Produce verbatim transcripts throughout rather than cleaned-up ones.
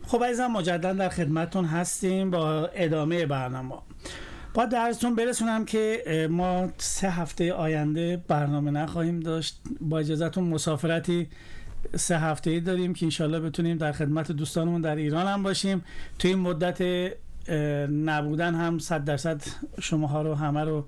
خب عزیزم مجددا در خدمتتون هستیم با ادامه برنامه. با درستون برسونم که ما سه هفته آینده برنامه نخواهیم داشت. با اجازهتون مسافرتی سه هفته‌ای داریم که انشالله بتونیم در خدمت دوستانمون در ایران هم باشیم. توی این مدت نبودن هم صد درصد شماها رو همه رو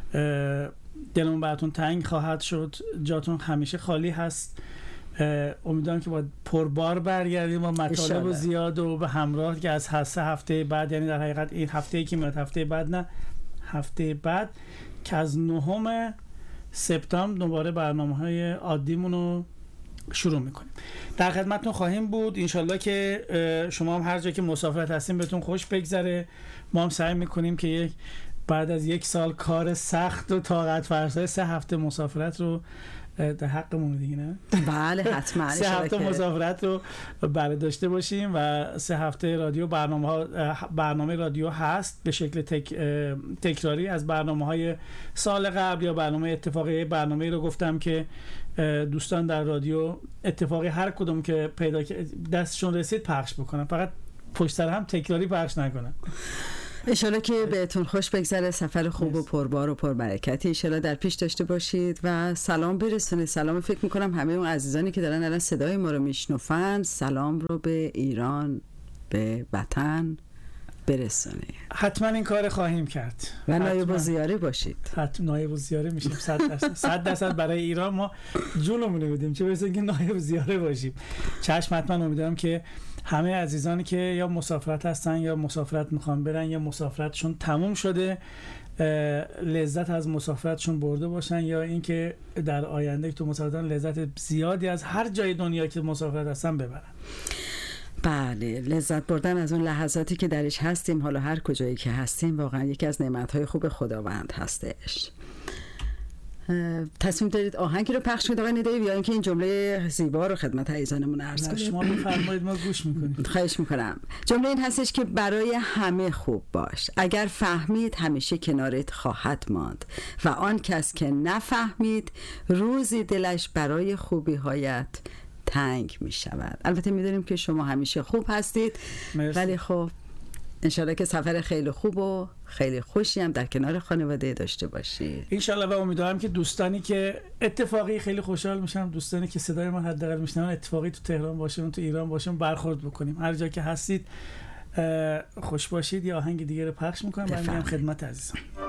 دلمون براتون تنگ خواهد شد. جاتون همیشه خالی هست. امیدوارم که با پربار برگردیم با مطالب زیاد و به همراه که از سه هفته بعد، یعنی در حقیقت این هفته‌ای که میاد، هفته بعد نه هفته بعد که از نهم سپتامبر دوباره برنامه‌های عادیمون رو شروع میکنیم. در خدمتتون خواهیم بود انشالله که شما هم هر جا که مسافرت هستین بهتون خوش بگذره. ما هم سعی میکنیم که یک بعد از یک سال کار سخت و طاقت فرسای سه هفته مسافرت رو در حقمون دیگه، نه؟ بله حتما سه هفته مسافرت رو برای داشته باشیم و سه هفته رادیو برنامه ها برنامه رادیو هست به شکل تک، تکراری از برنامه های سال قبل یا برنامه اتفاقی. برنامه رو گفتم که دوستان در رادیو اتفاقی هر کدوم که پیدا دستشون رسید پخش بکنن، فقط پشت سر هم تکراری پخش نکنن. انشالله که بهتون خوش بگذره، سفر خوب و پربار و پربرکتی انشالله در پیش داشته باشید و سلام برسونید. سلام فکر میکنم همه اون عزیزانی که دارن الان صدای ما رو میشنفن سلام رو به ایران، به وطن برسونید. حتما این کار خواهیم کرد و نایب الزیاره باشید. حتما نایب الزیاره میشیم صد درصد. صد درصد برای ایران ما جونمون رو بدیم، چه برسه که نایب الزیاره باشیم. چشم. حتما امیدوارم که همه عزیزانی که یا مسافرت هستن یا مسافرت میخوان برن یا مسافرتشون تموم شده لذت از مسافرتشون برده باشن، یا اینکه در آینده که تو مسافرتن لذت زیادی از هر جای دنیا که مسافرت هستن ببرن. بله، لذت بردن از اون لحظاتی که درش هستیم، حالا هر کجایی که هستیم، واقعا یکی از نعمت‌های خوب خداوند هستش. تصمیم دارید آهنگی رو پخش کنید آقای ندایی یا اینکه این جمله زیبا رو خدمت عزیزانمون عرض کنید؟ شما بفرمایید ما گوش میکنیم. خواهش میکنم. جمله این هستش که برای همه خوب باش، اگر فهمید همیشه کنارت خواهد ماند و آن کس که نفهمید روزی دلش برای خوبی هایت تنگ می شود. البته میدونیم که شما همیشه خوب هستید. مرسی. ولی خب انشالله که سفر خیلی خوب و خیلی خوشی هم در کنار خانواده داشته باشید انشالله. و امیدوارم که دوستانی که اتفاقی خیلی خوشحال میشم، دوستانی که صدای من حداقل میشنون اتفاقی تو تهران باشون، تو ایران باشون، برخورد بکنیم. هر جا که هستید خوش باشید. یا آهنگ دیگه رو پخش میکنم برمیگردم خدمت عزیزان.